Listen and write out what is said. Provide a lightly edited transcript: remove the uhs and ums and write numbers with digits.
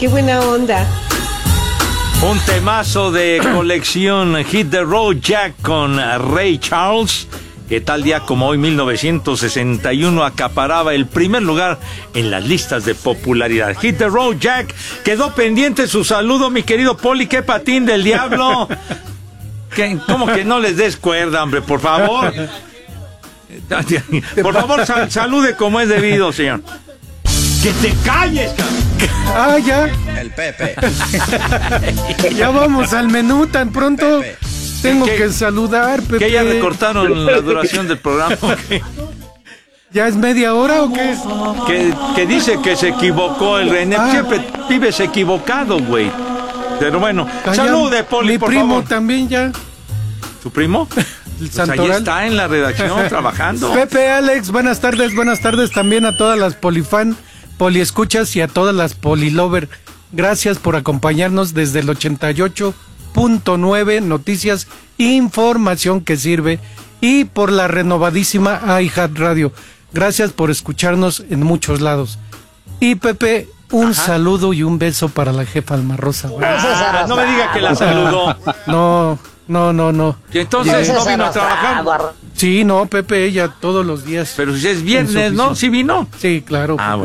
qué buena onda. Un temazo de colección, Hit the Road Jack con Ray Charles, que tal día como hoy, 1961, acaparaba el primer lugar en las listas de popularidad. Hit the Road Jack, quedó pendiente su saludo, mi querido Poli, qué patín del diablo. ¿Cómo que no les des cuerda, hombre, por favor? Por favor, salude como es debido, señor. ¡Que te calles, cabrón! Ah, ya. El Pepe. Ya vamos al menú tan pronto. Pepe. Tengo que saludar, Pepe. ¿Que ya recortaron la duración del programa? ¿Ya es media hora o qué? Que dice que se equivocó el René. Siempre vives equivocado, güey. Pero bueno, salude, Poli, por favor. Mi primo también ya. ¿Su primo? El pues ahí está en la redacción trabajando. Pepe, Alex, buenas tardes también a todas las polifan, poliescuchas y a todas las polilover. Gracias por acompañarnos desde el 88.9 Noticias, información que sirve, y por la renovadísima iHeart Radio. Gracias por escucharnos en muchos lados. Y Pepe, un saludo y un beso para la jefa Alma Rosa. No me diga que la saludó. No. ¿Y entonces no vino a trabajar? Sí, no, Pepe, ella todos los días. Pero si es viernes, ¿no? ¿Sí vino? Sí, claro. Ah,